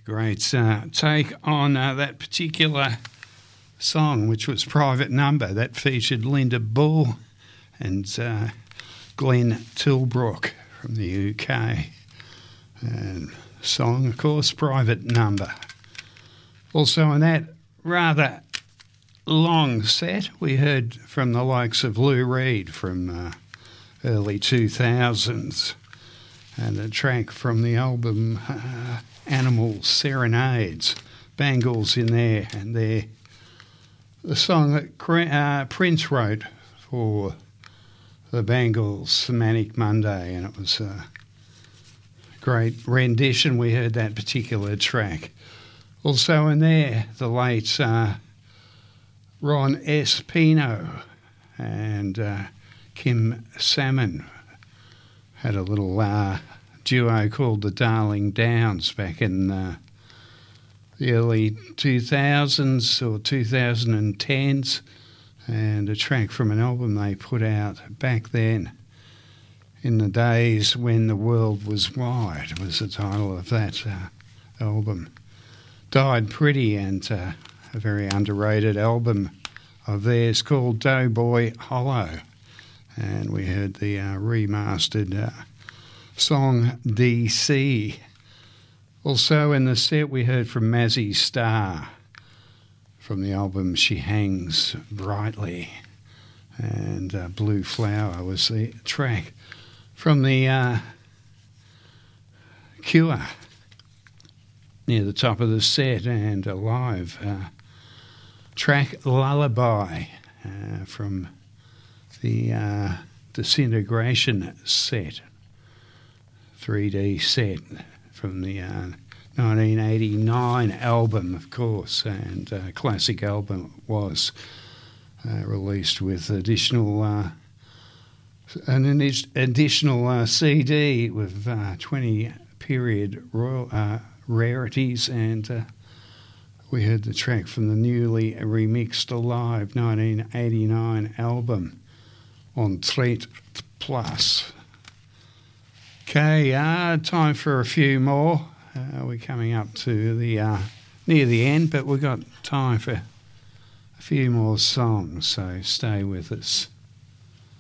Great take on that particular song, which was Private Number. That featured Linda Bull and Glenn Tilbrook from the UK. And song, of course, Private Number. Also in that rather long set, we heard from the likes of Lou Reed from early 2000s, and a track from the album Animal Serenades, Bangles in there, and the song that Prince wrote for the Bangles, Manic Monday, and it was a great rendition. We heard that particular track. Also in there, the late Ron S. Pino and Kim Salmon had a little duo called the Darling Downs back in the early 2000s or 2010s, and a track from an album they put out back then in the days when the world was wide was the title of that album. Died Pretty, and a very underrated album of theirs called Doughboy Hollow, and we heard the remastered song DC. Also in the set we heard from Mazzy Star from the album She Hangs Brightly, and Blue Flower was the track from the Cure near the top of the set, and a live track Lullaby from the Disintegration set, 3D set from the 1989 album, of course, and a classic album it was, released with an additional CD with 20 period royal rarities, and we heard the track from the newly remixed Alive 1989 album on Tret Plus. Okay, time for a few more. We're coming up to the near the end, but we've got time for a few more songs, so stay with us.